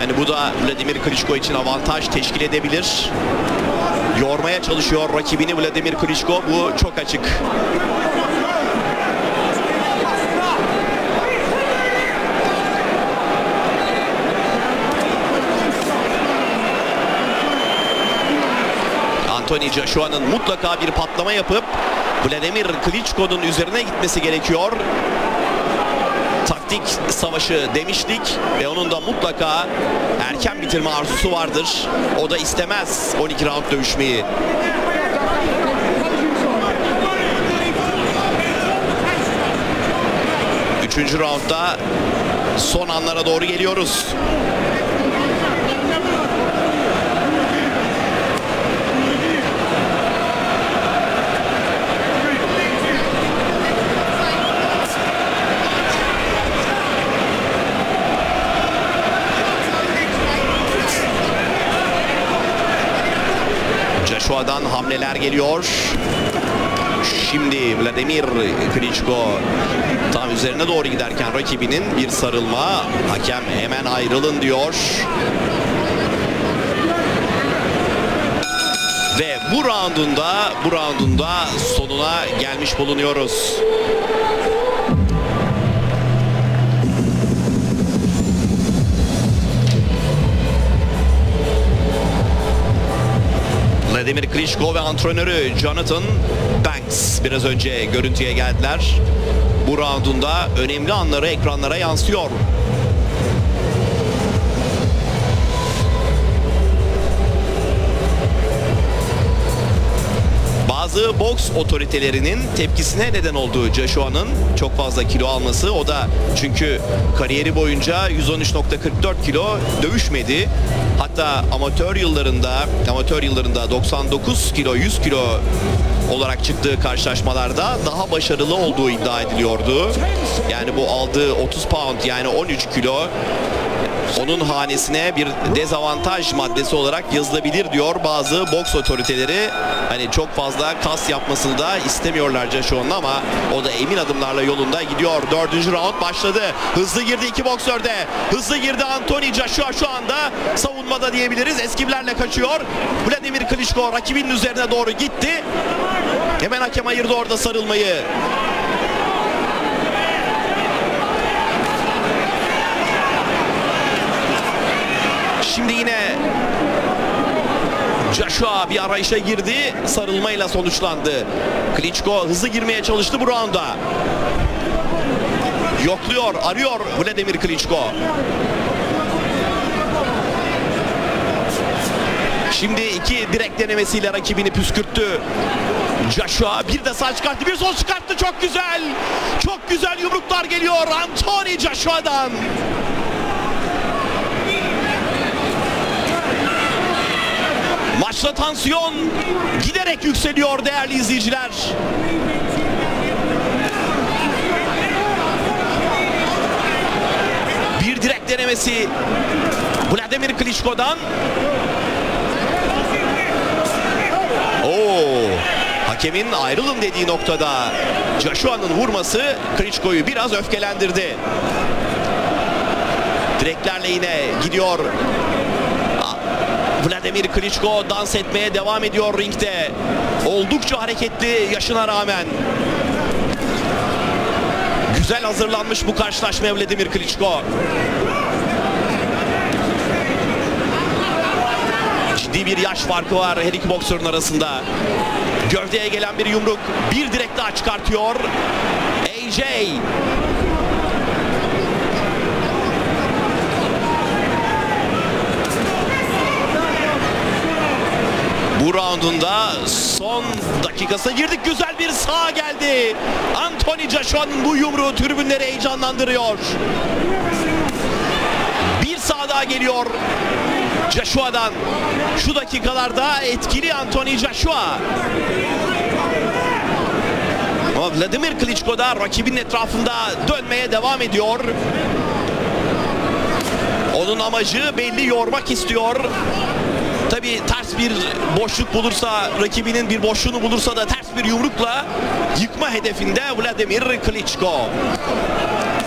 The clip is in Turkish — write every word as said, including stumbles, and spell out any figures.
Yani bu da Vladimir Klitschko için avantaj teşkil edebilir. Yormaya çalışıyor rakibini Vladimir Klitschko. Bu çok açık. Anthony Joshua'nın mutlaka bir patlama yapıp Vladimir Klitschko'nun üzerine gitmesi gerekiyor. Taktik savaşı demiştik ve onun da mutlaka erken bitirme arzusu vardır. O da istemez on iki round dövüşmeyi. Üçüncü roundda son anlara doğru geliyoruz. Joshua'dan hamleler geliyor. Şimdi Vladimir Klitschko tam üzerine doğru giderken rakibinin bir sarılma. Hakem hemen ayrılın diyor. Ve bu roundunda bu roundunda sonuna gelmiş bulunuyoruz. Vladimir Klitschko ve antrenörü Jonathan Banks biraz önce görüntüye geldiler. Bu roundunda önemli anları ekranlara yansıyor. Bazı boks otoritelerinin tepkisine neden olduğu Joshua'nın çok fazla kilo alması. O da çünkü kariyeri boyunca yüz on üç nokta kırk dört kilo dövüşmedi. Hatta amatör yıllarında amatör yıllarında doksan dokuz kilo yüz kilo olarak çıktığı karşılaşmalarda daha başarılı olduğu iddia ediliyordu. Yani bu aldığı otuz pound yani on üç kilo onun hanesine bir dezavantaj maddesi olarak yazılabilir diyor bazı boks otoriteleri. Hani çok fazla kas yapmasını da istemiyorlar Joshua'nın ama o da emin adımlarla yolunda gidiyor. Dördüncü round başladı. Hızlı girdi iki boksör de. Hızlı girdi Anthony Joshua şu anda savunmada diyebiliriz. Eskivlerle kaçıyor. Vladimir Klitschko rakibinin üzerine doğru gitti. Hemen hakem ayırdı orada sarılmayı. Şimdi yine Joshua bir arayışa girdi. Sarılmayla sonuçlandı. Klitschko hızlı girmeye çalıştı bu rounda. Yokluyor, arıyor Vladimir Klitschko. Şimdi iki direkt denemesiyle rakibini püskürttü. Joshua bir de sağ çıkarttı, bir sol çıkarttı. Çok güzel. Çok güzel yumruklar geliyor Anthony Joshua'dan. Maçta tansiyon giderek yükseliyor değerli izleyiciler. Bir direkt denemesi Vladimir Klitschko'dan. Oo, hakemin ayrılın dediği noktada Joshua'nın vurması Klitschko'yu biraz öfkelendirdi. Direklerle yine gidiyor. Vladimir Klitschko dans etmeye devam ediyor ringde. Oldukça hareketli yaşına rağmen. Güzel hazırlanmış bu karşılaşmaya Vladimir Klitschko. Ciddi bir yaş farkı var her iki boksörün arasında. Gövdeye gelen bir yumruk, bir direkt daha çıkartıyor A J. Bu roundunda son dakikasına girdik. Güzel bir sağ geldi. Anthony Joshua'nın bu yumruğu tribünleri heyecanlandırıyor. Bir sağ daha geliyor Joshua'dan. Şu dakikalarda etkili Anthony Joshua. Ama Vladimir Klitschko da rakibinin etrafında dönmeye devam ediyor. Onun amacı belli, yormak istiyor. Tabii ters bir boşluk bulursa, rakibinin bir boşluğunu bulursa da ters bir yumrukla yıkma hedefinde Vladimir Klitschko.